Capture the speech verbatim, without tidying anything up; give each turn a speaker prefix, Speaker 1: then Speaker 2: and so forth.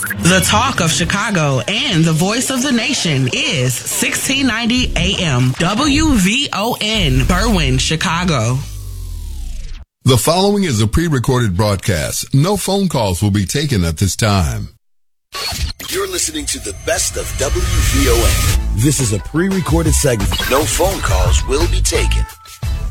Speaker 1: The talk of Chicago and the voice of the nation is sixteen ninety A M W V O N, Berwyn, Chicago.
Speaker 2: The following is a pre-recorded broadcast. No phone calls will be taken at this time.
Speaker 3: You're listening to the best of W V O N. This is a pre-recorded segment. No phone calls will be taken.